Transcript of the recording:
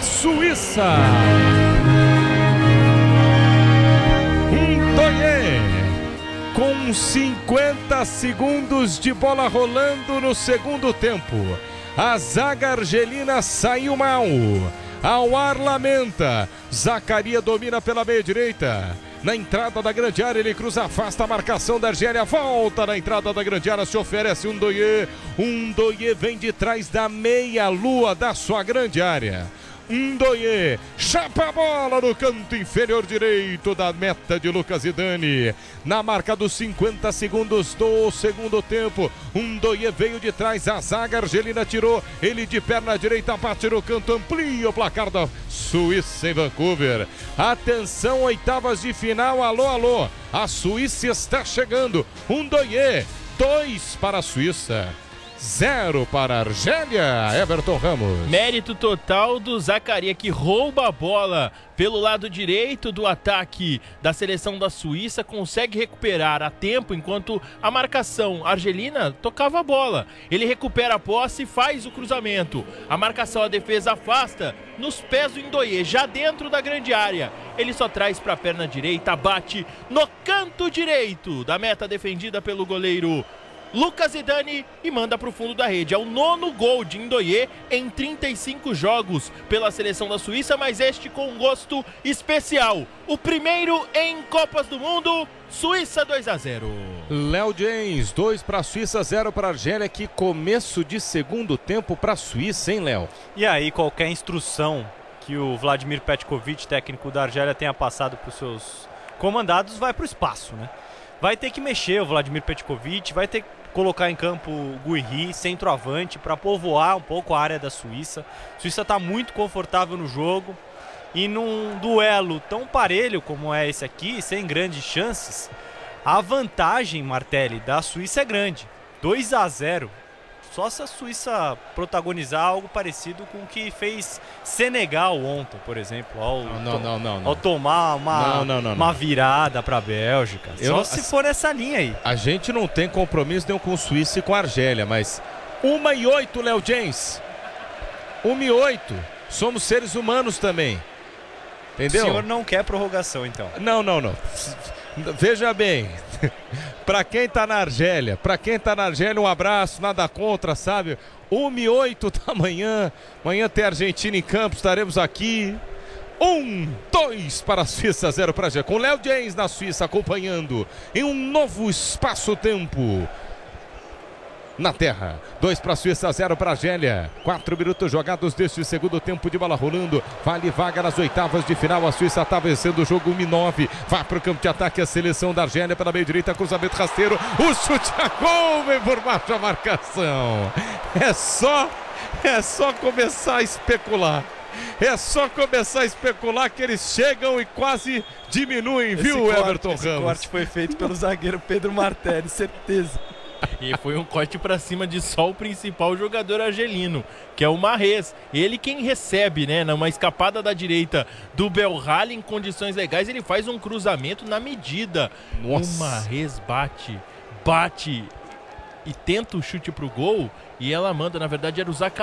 Suíça. Ndoye, com 50 segundos de bola rolando no segundo tempo. A zaga argelina saiu mal. Ao ar lamenta. Zacaria domina pela meia direita. Na entrada da grande área, ele cruza, afasta a marcação da Argélia. Volta na entrada da grande área, se oferece Ndoye. Ndoye vem de trás da meia-lua da sua grande área. Ndoye chapa a bola no canto inferior direito da meta de Lucas Zidane. Na marca dos 50 segundos do segundo tempo, Ndoye veio de trás, a zaga argelina tirou, ele de perna direita bate no canto, amplia o placar da Suíça em Vancouver. Atenção, oitavas de final, alô, alô, a Suíça está chegando. Ndoye, 2 para a Suíça, 0 para a Argélia. Everton Ramos. Mérito total do Zacaria, que rouba a bola pelo lado direito do ataque da seleção da Suíça, consegue recuperar a tempo enquanto a marcação argelina tocava a bola. Ele recupera a posse e faz o cruzamento. A marcação, a defesa afasta nos pés do Ndoye, já dentro da grande área. Ele só traz para a perna direita, bate no canto direito da meta defendida pelo goleiro Lucas Zidane e manda para o fundo da rede. É o 9º gol de Ndoye em 35 jogos pela seleção da Suíça, mas este com gosto especial. O primeiro em Copas do Mundo, Suíça 2-0. Léo James, 2 para a Suíça, 0 para a Argélia. Que começo de segundo tempo para a Suíça, hein, Léo? E aí, qualquer instrução que o Vladimir Petkovic, técnico da Argélia, tenha passado para os seus comandados, vai para o espaço, né? Vai ter que mexer o Vladimir Petkovic, vai ter que colocar em campo o Guiri, centroavante, para povoar um pouco a área da Suíça. A Suíça está muito confortável no jogo e num duelo tão parelho como é esse aqui, sem grandes chances, a vantagem, Martelli, da Suíça é grande. 2-0. Só se a Suíça protagonizar algo parecido com o que fez Senegal ontem, por exemplo, ao tomar uma virada para a Bélgica. Só se for essa linha aí. A gente não tem compromisso nenhum com Suíça e com a Argélia, mas 1-8, Léo James. 1-8. Somos seres humanos também. Entendeu? O senhor não quer prorrogação, então? Não. Veja bem, para quem tá na Argélia, um abraço, nada contra, sabe? 1-8 da manhã, amanhã tem Argentina em campo, estaremos aqui. 1-2 para a Suíça, 0 para a Argélia, com Léo James na Suíça acompanhando em um novo espaço-tempo na terra. 2 para a Suíça, 0 para a Argélia. 4 minutos jogados deste segundo tempo de bola rolando. Vale vaga nas oitavas de final. A Suíça está vencendo o jogo 1-9. Vai para o campo de ataque a seleção da Argélia pela meia direita. Cruzamento rasteiro. O chute a gol. Vem por baixo a marcação. É só começar a especular. Que eles chegam e quase diminuem, viu, Everton Ramos? Esse corte foi feito pelo zagueiro Pedro Martelli, certeza. E foi um corte para cima de só o principal jogador argelino, que é o Mahrez. Ele quem recebe, né, numa escapada da direita do Belhali em condições legais, ele faz um cruzamento na medida. Nossa. O Mahrez bate e tenta o chute pro gol, e ela manda, na verdade era o Zacaria.